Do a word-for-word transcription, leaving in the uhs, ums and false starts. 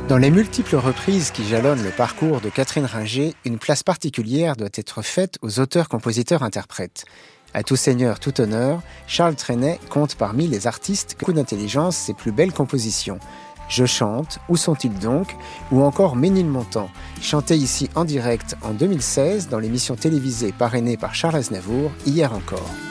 Dans les multiples reprises qui jalonnent le parcours de Catherine Ringer, une place particulière doit être faite aux auteurs-compositeurs-interprètes. À tout seigneur, tout honneur, Charles Trenet compte parmi les artistes coup d'intelligence ses plus belles compositions. Je chante, Où sont-ils donc ? Ou encore Ménilmontant, chanté ici en direct en deux mille seize dans l'émission télévisée parrainée par Charles Aznavour, Hier encore.